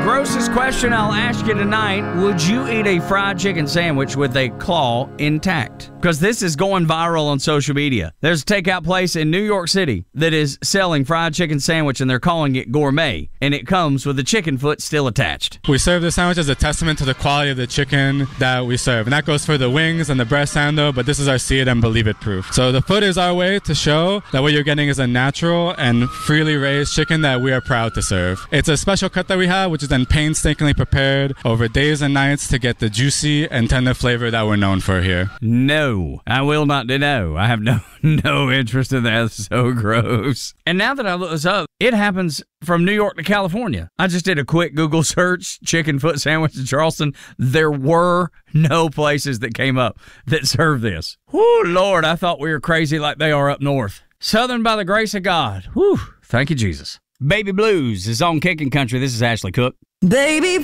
Grossest question I'll ask you tonight. Would you eat a fried chicken sandwich with a claw intact? Because this is going viral on social media. There's a takeout place in New York City that is selling fried chicken sandwich, and they're calling it gourmet, and it comes with the chicken foot still attached. We serve the sandwich as a testament to the quality of the chicken that we serve, and that goes for the wings and the breast sando, but this is our see it and believe it proof. So the foot is our way to show that what you're getting is a natural and freely raised chicken that we are proud to serve. It's a special cut that we have, which is then painstakingly prepared over days and nights to get the juicy and tender flavor that we're known for here. No, I will not know. I have no interest in that. It's so gross. And now that I look this up, it happens from New York to California. I just did a quick Google search, chicken foot sandwich in Charleston. There were no places that came up that serve this. Whoo, Lord, I thought we were crazy like they are up north. Southern by the grace of God. Whew, thank you, Jesus. Baby Blues is on Kicking Country. This is Ashley Cook. Baby